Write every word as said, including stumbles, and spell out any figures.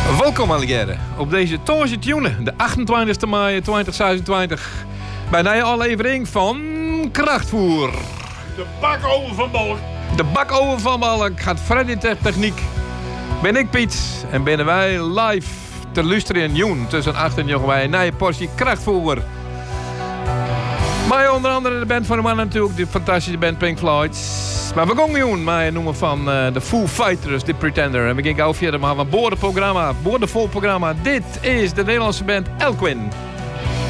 Welkom alligeer op deze Toorse Tune, de achtentwintigste mei tweeduizend zesentwintig. Bij een nieuwe aflevering van Krachtvoer. De bakoven van Balk. De bakoven van Balk gaat Freddy ter techniek. Ben ik Piet en binnen wij live te luisteren in Joen tussen acht en negen bij een nieuwe portie Krachtvoer. Maar onder andere de band van de man natuurlijk, de fantastische band Pink Floyd. Maar we gaan Joen, maar noemen van uh, de Foo Fighters, The Pretender. En we gaan gauw verder maar van boordenprogramma, boordenvol programma. Dit is de Nederlandse band Elkwin.